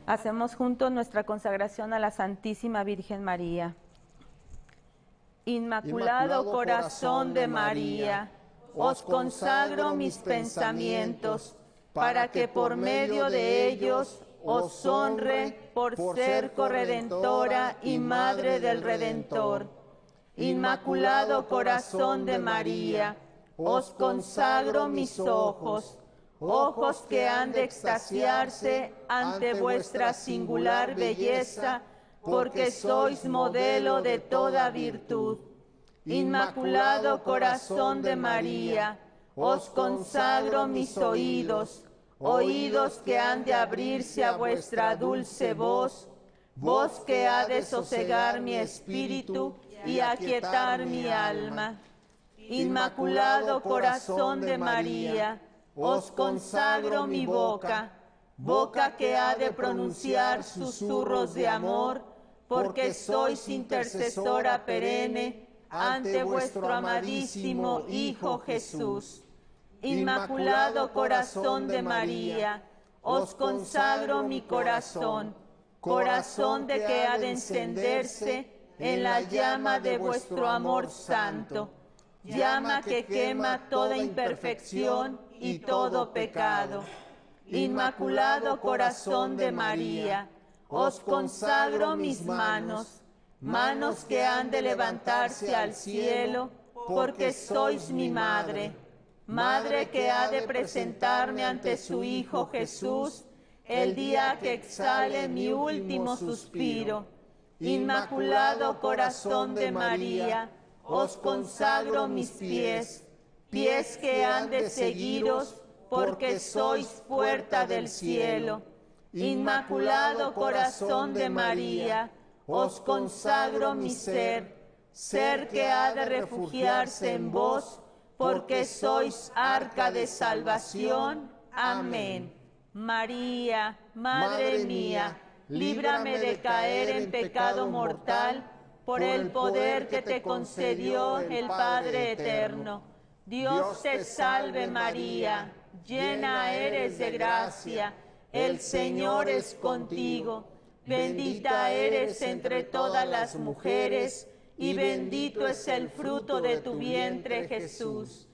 Hacemos juntos nuestra consagración a la Santísima Virgen María. Inmaculado Corazón de María, os consagro mis pensamientos, para que por medio de ellos os honre por ser corredentora y Madre del Redentor. Inmaculado Corazón de María, os consagro mis ojos, ojos que han de extasiarse ante vuestra singular belleza, porque sois modelo de toda virtud. Inmaculado Corazón de María, os consagro mis oídos, oídos que han de abrirse a vuestra dulce voz, voz que ha de sosegar mi espíritu y aquietar mi alma. Inmaculado Corazón de María, os consagro mi boca, boca que ha de pronunciar susurros de amor, porque sois intercesora perenne ante vuestro amadísimo Hijo Jesús. Inmaculado Corazón de María, os consagro mi corazón, corazón de que ha de encenderse en la llama de vuestro amor santo, llama que quema toda imperfección y todo pecado. Inmaculado Corazón de María, os consagro mis manos, manos que han de levantarse al cielo, porque sois mi madre, madre que ha de presentarme ante su Hijo Jesús el día que exhale mi último suspiro. Inmaculado Corazón de María, os consagro mis pies, pies que han de seguiros, porque sois puerta del cielo. Inmaculado Corazón de María, os consagro mi ser, ser que ha de refugiarse en vos, porque sois arca de salvación. Amén. María, Madre mía, líbrame de caer en pecado mortal, por el poder que te concedió el Padre Eterno. Dios te salve María, llena eres de gracia, el Señor es contigo, bendita eres entre todas las mujeres, y bendito es el fruto de tu vientre, Jesús.